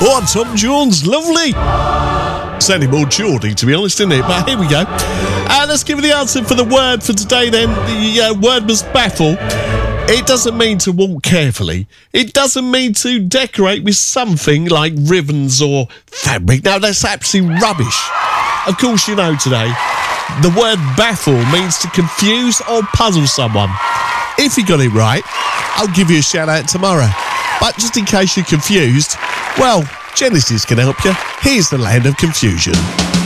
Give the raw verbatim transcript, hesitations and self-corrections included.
Oh, Tom Jones, lovely. Sounding more Geordie, to be honest, isn't it? But here we go. Uh, let's give you the answer for the word for today then. The uh, word was baffle. It doesn't mean to walk carefully. It doesn't mean to decorate with something like ribbons or fabric. Now, that's absolutely rubbish. Of course, you know today, the word baffle means to confuse or puzzle someone. If you got it right, I'll give you a shout out tomorrow. But just in case you're confused, well, Genesis can help you. Here's the land of confusion.